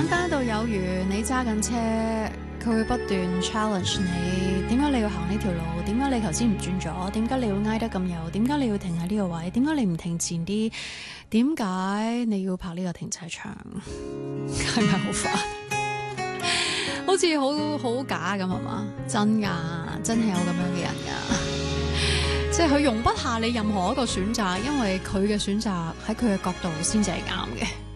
街度有緣，你揸緊車，佢會不斷 challenge 你。點解你要行呢條路？點解你頭先唔轉左？點解你要挨得咁右？點解你要停喺呢個位？點解你唔停前啲？點解你要拍呢個停車場？係咪好煩？好似好假咁係嘛？真㗎，真係有咁樣嘅人㗎。即係佢容不下你任何一個選擇，因為佢嘅選擇喺佢嘅角度先至係啱嘅。